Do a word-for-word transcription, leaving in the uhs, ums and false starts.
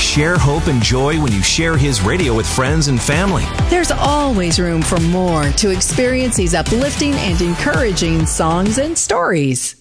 share hope and joy when you share his radio with friends and family. There's always room for more to experience these uplifting and encouraging songs and stories.